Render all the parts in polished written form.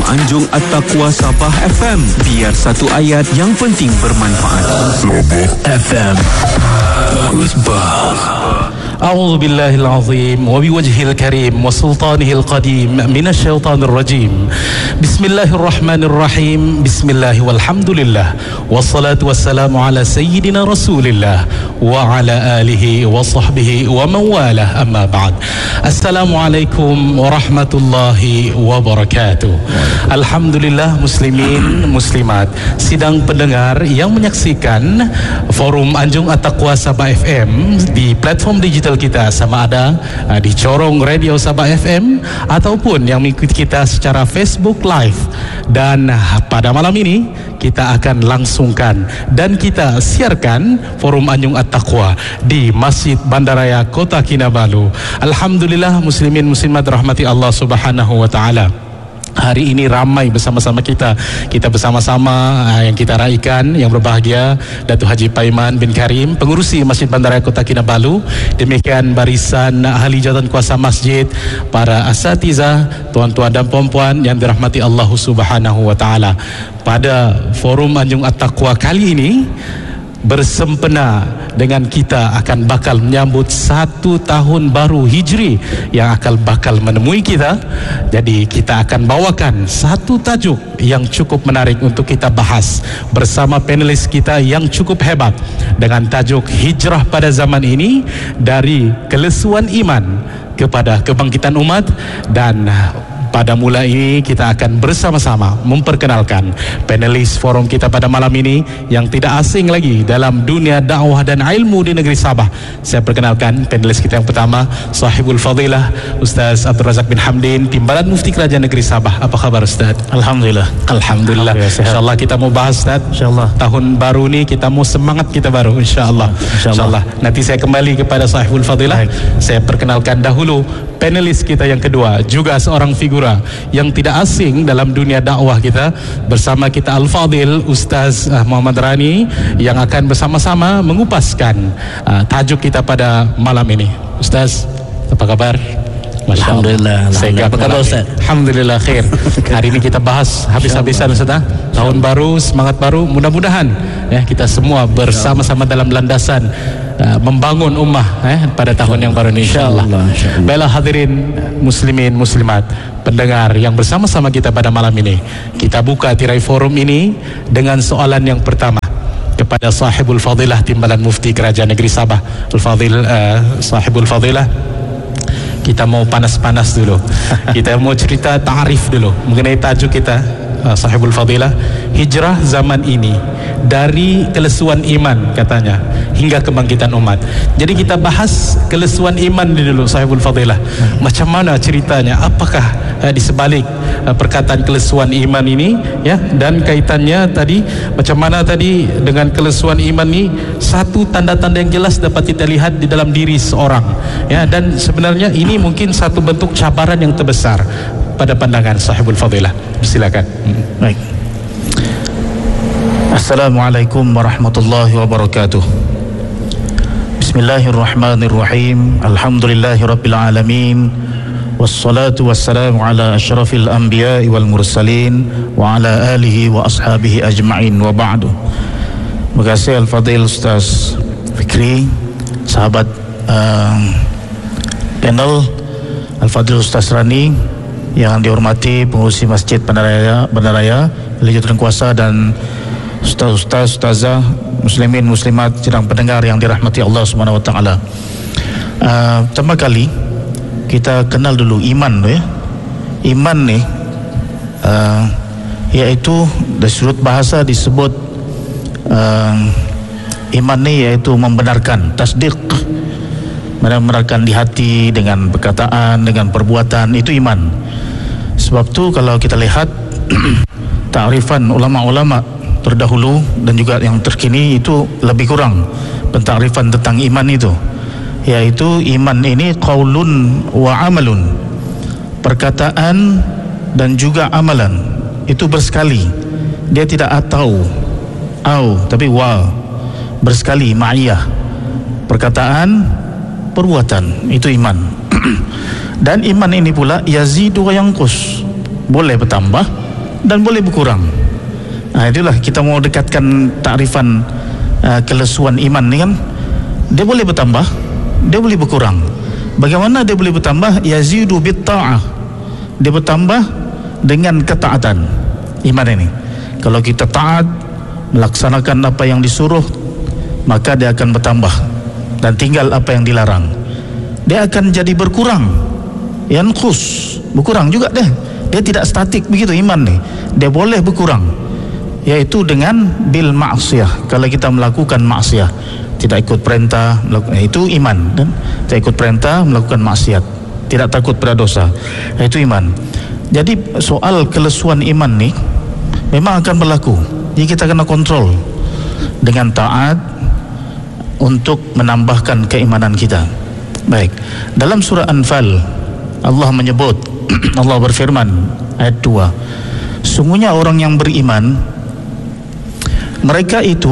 Anjung At-Taqwa Sabah FM. Biar satu ayat yang penting bermanfaat. Sabah FM. Musbah. أعوذ بالله العظيم وبوجهه الكريم وسلطانه القديم من الشيطان الرجيم بسم الله الرحمن الرحيم بسم الله والحمد لله والصلاة والسلام على سيدنا رسول الله وعلى آله وصحبه ومن والاه أما بعد السلام عليكم ورحمة الله وبركاته. Alhamdulillah muslimin muslimat, sidang pendengar yang menyaksikan forum Anjung At-Taqwa Sabah FM di platform digital kita, sama ada di corong radio Sabah FM ataupun yang mengikuti kita secara Facebook Live. Dan pada malam ini kita akan langsungkan dan kita siarkan forum Anjung At-Taqwa di Masjid Bandaraya Kota Kinabalu. Alhamdulillah muslimin muslimat rahmati Allah Subhanahu wa taala. Hari ini ramai bersama-sama kita bersama-sama yang kita raikan, yang berbahagia Datuk Haji Paiman bin Karim, pengurusi Masjid Bandaraya Kota Kinabalu, demikian barisan ahli jawatan kuasa masjid, para asatizah, tuan-tuan dan puan-puan yang dirahmati Allah Subhanahu wa taala. Pada forum Anjung At-Taqwa kali ini bersempena dengan kita akan bakal menyambut 1 tahun baru Hijri yang akan bakal menemui kita. Jadi kita akan bawakan satu tajuk yang cukup menarik untuk kita bahas bersama panelis kita yang cukup hebat dengan tajuk Hijrah pada zaman ini, dari kelesuan iman kepada kebangkitan umat. Dan pada mula ini kita akan bersama-sama memperkenalkan panelis forum kita pada malam ini yang tidak asing lagi dalam dunia dakwah dan ilmu di negeri Sabah. Saya perkenalkan panelis kita yang pertama, Sahibul Fadilah Ustaz Abdul Razak bin Hamdin, Timbalan Mufti Kerajaan Negeri Sabah. Apa khabar Ustaz? Alhamdulillah. InsyaAllah kita mau bahas Ustaz. InsyaAllah tahun baru ni kita mau semangat kita baru, InsyaAllah. Nanti saya kembali kepada Sahibul Fadilah. Saya perkenalkan dahulu panelis kita yang kedua, juga seorang figura yang tidak asing dalam dunia dakwah kita. Bersama kita Al-Fadil Ustaz Muhammad Rani yang akan bersama-sama mengupaskan tajuk kita pada malam ini. Ustaz, apa kabar? Alhamdulillah. Apa khabar Ustaz? Alhamdulillah khair. Hari ini kita bahas habis-habisan Ustaz. Tahun baru, semangat baru. Mudah-mudahan kita semua bersama-sama dalam landasan membangun ummah pada tahun yang baru ini, insyaallah. Baiklah hadirin muslimin muslimat, pendengar yang bersama-sama kita pada malam ini, kita buka tirai forum ini dengan soalan yang pertama kepada Sahibul Fadilah Timbalan Mufti Kerajaan Negeri Sabah, Al-Fadil Sahibul Fadilah. Kita mau panas-panas dulu. Kita mau cerita ta'arif dulu mengenai tajuk kita, Sahibul Fadilah, Hijrah zaman ini, dari kelesuan iman katanya hingga kebangkitan umat. Jadi kita bahas kelesuan iman dulu, Sahibul Fadilah. Macam mana ceritanya? Apakah di sebalik perkataan kelesuan iman ini, dan kaitannya tadi macam mana tadi dengan kelesuan iman ini? Satu tanda-tanda yang jelas dapat kita lihat di dalam diri seorang, dan sebenarnya ini mungkin satu bentuk cabaran yang terbesar pada pandangan Sahibul Fadilah. Silakan. Baik. Assalamualaikum warahmatullahi wabarakatuh. Bismillahirrahmanirrahim. Alhamdulillahirabbil alamin. Wassalatu wassalamu ala asyrafil anbiya'i wal mursalin wa ala alihi wa ashabihi ajma'in wa ba'du. Terima kasih Al-Fadil Ustaz Fikri, sahabat panel Al-Fadil Ustaz Rani yang dihormati pengurusi Masjid Bandaraya ahli jawatan kuasa, dan ustaz-ustaz, ustazah, muslimin muslimat, sidang pendengar yang dirahmati Allah Subhanahu wa taala. Pertama kali kita kenal dulu iman tu, Iman ni iaitu dari sudut bahasa disebut iman ni iaitu membenarkan, tasdiq, membenarkan di hati dengan perkataan, dengan perbuatan, itu iman. Sebab tu kalau kita lihat takrifan ulama-ulama terdahulu dan juga yang terkini itu lebih kurang pentakrifan tentang iman itu, yaitu iman ini qaulun wa amalun, perkataan dan juga amalan, itu bersekali. Dia tidak atau tapi wa, bersekali, ma'iyah, perkataan, perbuatan, itu iman. Dan iman ini pula yazidu wa yanqus, boleh bertambah, dan boleh berkurang. Itulah kita mau dekatkan takrifan kelesuan iman ni kan. Dia boleh bertambah, dia boleh berkurang. Bagaimana dia boleh bertambah? Yazidu bitta'ah. Dia bertambah dengan ketaatan iman ini. Kalau kita taat, melaksanakan apa yang disuruh, maka dia akan bertambah, dan tinggal apa yang dilarang. Dia akan jadi berkurang, yanqus, berkurang juga dia. Dia tidak statik begitu iman nih. Dia boleh berkurang, yaitu dengan bil ma'siyah. Kalau kita melakukan maksiat, tidak ikut perintah, itu iman. Dan tidak ikut perintah, melakukan maksiat, tidak takut pada dosa, itu iman. Jadi soal kelesuan iman nih memang akan berlaku. Jadi kita kena kontrol dengan taat untuk menambahkan keimanan kita. Baik, dalam surah Anfal Allah menyebut, Allah berfirman ayat 2, sungguhnya orang yang beriman, mereka itu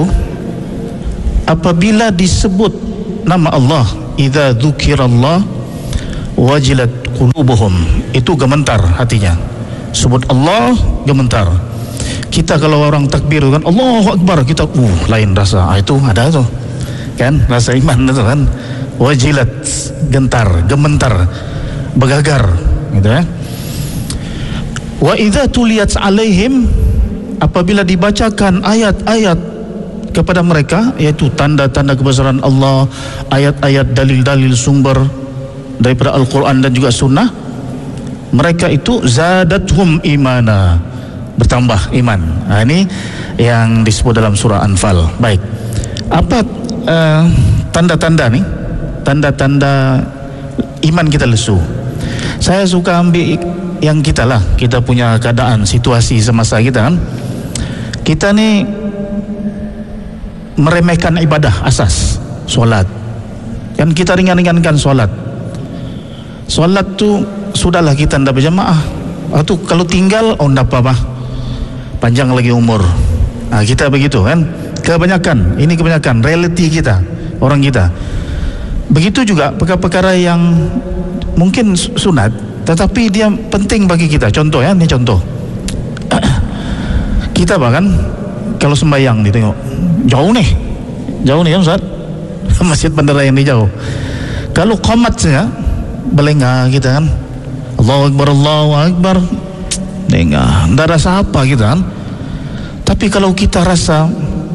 apabila disebut nama Allah, idza dzukirallah wajilat qulubuhum, itu gemetar hatinya. Sebut Allah, gemetar. Kita kalau orang takbir kan Allahu Akbar, kita lain rasa. Itu ada tuh kan, rasa iman itu kan. Wajilat, gentar, gemetar, bergagar gitu ya. Wa idza tuliyat alaihim, apabila dibacakan ayat-ayat kepada mereka, yaitu tanda-tanda kebesaran Allah, ayat-ayat dalil-dalil sumber daripada Al-Quran dan juga Sunnah, mereka itu zadathum imana, bertambah iman. Ini yang disebut dalam surah Anfal. Baik, apa tanda-tanda nih? Tanda-tanda iman kita lesu. Saya suka ambil yang kita lah, kita punya keadaan, situasi semasa kita kan. Kita nih meremehkan ibadah asas, solat. Kan kita ringan-ringankan solat. Solat tu sudahlah kita ndak berjamaah. Atau kalau tinggal, ndak apa-apa, panjang lagi umur. Kita begitu kan. Kebanyakan, ini kebanyakan realiti kita, orang kita. Begitu juga perkara-perkara yang mungkin sunat tetapi dia penting bagi kita. Contoh ya, ini contoh. Kita bahkan kalau sembahyang ditengok jauh nih kan Ustaz, Masjid Bandara yang di jauh. Kalau qomat saja belengah kita kan, Allahu Akbar, dengar, tidak rasa apa kita kan. Tapi kalau kita rasa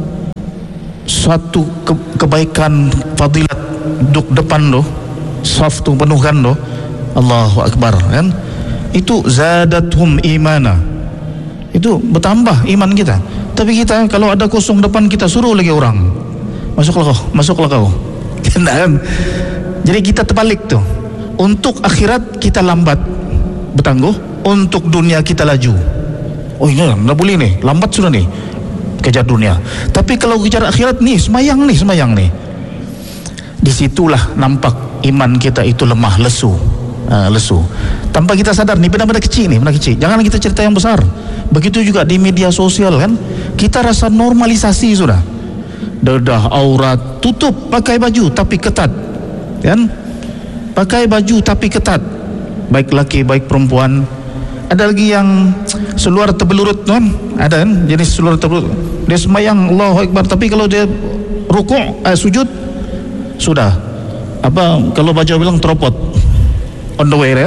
suatu kebaikan, fadilat, duduk depan doh, saf tu penuhkan doh, Allahu Akbar kan, itu zadathum imana, itu bertambah iman kita. Tapi kita kalau ada kosong depan, kita suruh lagi orang, masuklah kau kan. Jadi kita terbalik tuh. Untuk akhirat kita lambat bertangguh, untuk dunia kita laju. Oh ini nggak boleh nih, lambat sudah nih kejar dunia. Tapi kalau kejar akhirat nih, semayang nih. Disitulah nampak iman kita itu lemah, lesu. Tanpa kita sadar nih, benda-benda kecil. Jangan kita cerita yang besar. Begitu juga di media sosial kan, kita rasa normalisasi sudah. Dedah, aurat, tutup, pakai baju tapi ketat, kan? Pakai baju tapi ketat, baik laki baik perempuan. Ada lagi yang seluar terbelurut kan, ada kan jenis seluar terbelurut. Dia sembahyang Allahu Akbar, tapi kalau dia rukuk, sujud, sudah apa, kalau baca bilang teropot, underwear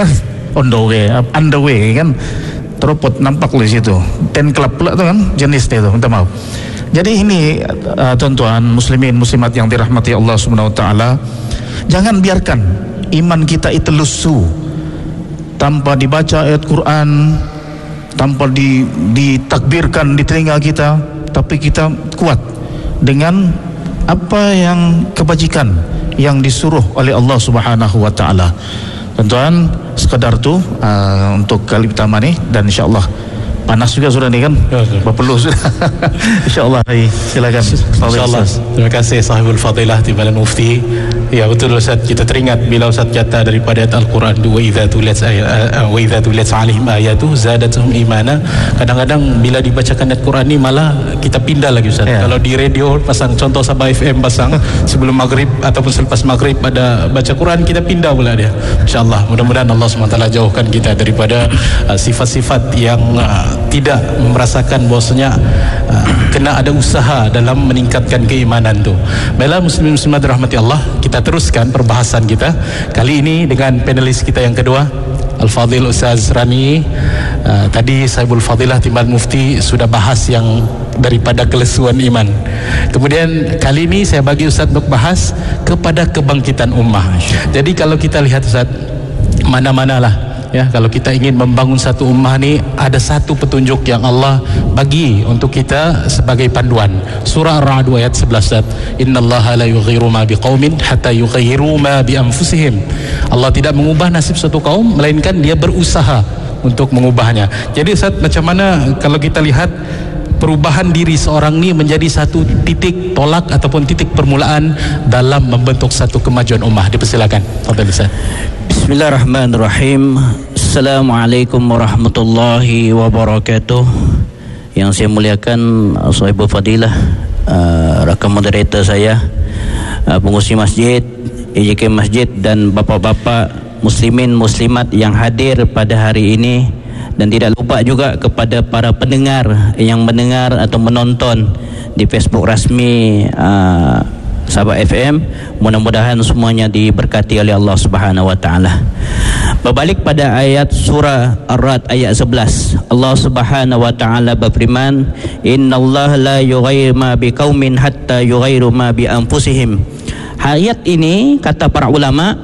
kan, teropot nampak di situ. Ten club pula tu kan jenisnya itu, minta maaf. Jadi ini tuan-tuan muslimin muslimat yang dirahmati Allah Subhanahu wa taala, jangan biarkan iman kita itu lesu tanpa dibaca ayat Quran, tanpa ditakbirkan di telinga kita, tapi kita kuat dengan apa yang kebajikan yang disuruh oleh Allah Subhanahu wa taala. Tuan-tuan, sekadar tu untuk kali pertama ni, dan insyaallah panas juga sudah ni kan, berpeluh sudah. InsyaAllah, silakan. InsyaAllah. Terima kasih sahibul fadilah Timbalan Mufti Ya betul Ustaz, kita teringat bila Ustaz kata daripada ayat Al-Quran wa idza tuliyat alaihim ayatuhu zadatuhum imana. Kadang-kadang bila dibacakan ayat Quran ni malah kita pindah lagi Ustaz. Kalau di radio pasang contoh Sabah FM pasang sebelum maghrib ataupun selepas maghrib ada baca Quran, kita pindah pula dia. InsyaAllah mudah-mudahan Allah SWT jauhkan kita daripada sifat-sifat yang tidak merasakan bahwasanya kena ada usaha dalam meningkatkan keimanan tu. Baiklah muslimin muslimat dirahmati Allah, kita teruskan perbahasan kita kali ini dengan panelis kita yang kedua, Al-Fadhil Ustaz Rani. Tadi Sahibul Fadilah Timbalan Mufti sudah bahas yang daripada kelesuan iman. Kemudian kali ini saya bagi Ustaz untuk bahas kepada kebangkitan ummah. Jadi kalau kita lihat Ustaz, mana-manalah ya, kalau kita ingin membangun satu ummah ni, ada satu petunjuk yang Allah bagi untuk kita sebagai panduan. Surah Ar-Ra'd ayat 11, innallaha la yughayyiru ma biqaumin hatta yughayyiru ma bi anfusihim. Allah tidak mengubah nasib suatu kaum melainkan dia berusaha untuk mengubahnya. Jadi Ustaz, macam mana kalau kita lihat perubahan diri seorang ni menjadi satu titik tolak ataupun titik permulaan dalam membentuk satu kemajuan ummah? Dipersilakan. Fadhil Ustaz. Bismillahirrahmanirrahim. Assalamualaikum warahmatullahi wabarakatuh. Yang saya muliakan Sahibul Fadilah, rakan moderator saya, pengurusi masjid, EJK Masjid, dan bapa-bapa muslimin muslimat yang hadir pada hari ini, dan tidak lupa juga kepada para pendengar yang mendengar atau menonton di Facebook rasmi Sabah FM. Mudah-mudahan semuanya diberkati oleh Allah Subhanahu wa taala. Berbalik pada ayat surah Ar-Ra'd ayat 11, Allah Subhanahu wa taala berfirman, innallaha la yughayyiru ma biqaumin hatta yughayyiru ma bi anfusihim. Ayat ini kata para ulama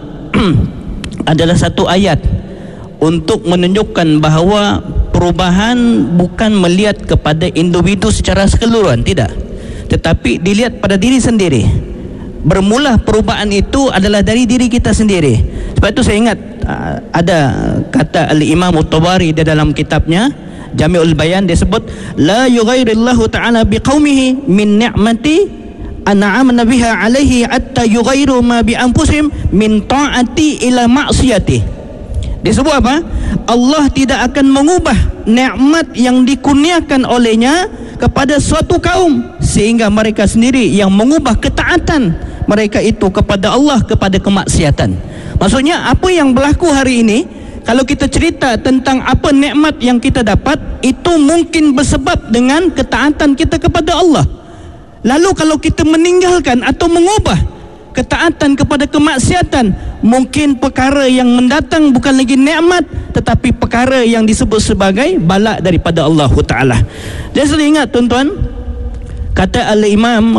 adalah satu ayat untuk menunjukkan bahawa perubahan bukan melihat kepada individu secara keseluruhan, tidak, tetapi dilihat pada diri sendiri. Bermula perubahan itu adalah dari diri kita sendiri. Sebab itu saya ingat ada kata Al-Imam At-Tabari di dalam kitabnya Jami'ul Bayan, dia sebut la yughayyirillahu ta'ala biqaumihi min ni'mati an'amna biha alaihi hatta yughayyiru ma bi anfusihim min ta'ati ila ma'siyati. Dia sebut apa? Allah tidak akan mengubah nikmat yang dikurniakan olehnya kepada suatu kaum sehingga mereka sendiri yang mengubah ketaatan mereka itu kepada Allah kepada kemaksiatan. Maksudnya apa yang berlaku hari ini, kalau kita cerita tentang apa nikmat yang kita dapat, itu mungkin bersebab dengan ketaatan kita kepada Allah. Lalu kalau kita meninggalkan atau mengubah ketaatan kepada kemaksiatan, mungkin perkara yang mendatang bukan lagi nikmat, tetapi perkara yang disebut sebagai bala daripada Allah Ta'ala. Jadi selalu ingat tuan-tuan, kata Al-Imam